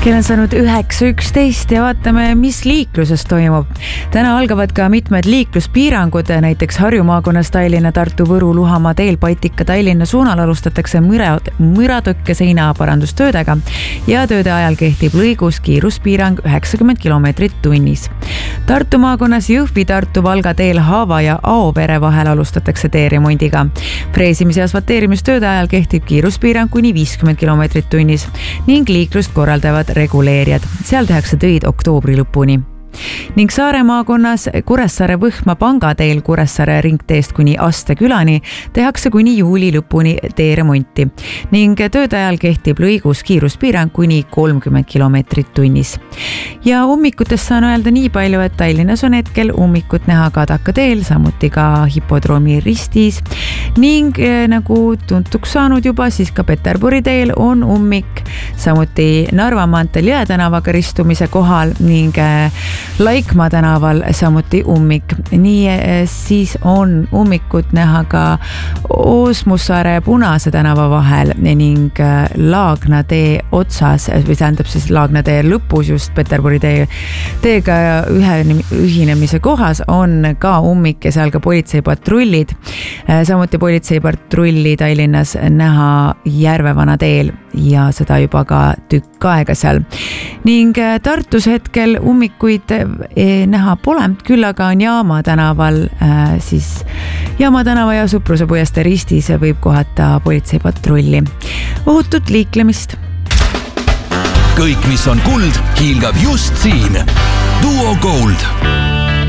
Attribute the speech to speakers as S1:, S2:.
S1: Kell on saanud 9.11 ja vaatame, mis liikluses toimub. Täna algavad ka mitmed liikluspiirangud, näiteks Harju maakonnas Tallinna, Tartu, Võru, Luhamaa teel Patika, Tallinna suunal alustatakse müratõkke seinaparandustöödega ja tööde ajal kehtib lõigus kiiruspiirang 90 km tunnis. Tartu maakonnas Jõhvi, Tartu, Valga teel Haava ja Aovere vahel alustatakse teeremondiga. Freesimise ja asfalteerimistööde ajal kehtib kiiruspiirang kuni 50 km tunnis ning liiklust korraldavad reguleerijad. Seal tehakse töid oktoobri lõpuni. Ning Saare maakonnas Kuressaare-Võhma pangateel Kuressaare ringteest kuni Aste külani tehakse kuni juuli lõpuni teeremonti ning tööde ajal kehtib lõigus kiiruspiirang kuni 30 km tunnis. Ja ummikutest saan öelda nii palju, et Tallinnas on hetkel ummikut näha Kadaka teel, samuti ka Hipodroomi ristis ning nagu tuntuks saanud juba, siis ka Peterburi teel on ummik, samuti Narva maanteel Jõe tänavaga ristumise kohal ning Laikmaa tänaval samuti ummik. Nii siis on ummikut näha ka Oosmussaare Punase tänava vahel ning Laagna tee otsas, või tähendab siis Laagna tee lõpus just Peterburi teega ühinemise kohas on ka ummik ja seal ka politseipatrullid. Samuti politseipatrulli Tallinnas näha Järvevana teel ja seda juba ka tükk aega seal. Ning Tartus hetkel ummikuid näha pole, küll aga on Jaama tänaval, siis Jaama tänava ja Supruse puiestee ristis võib kohata politseipatrulli. Ohutut liiklemist!
S2: Kõik, mis on kuld, hiilgab just siin. Duo Gold.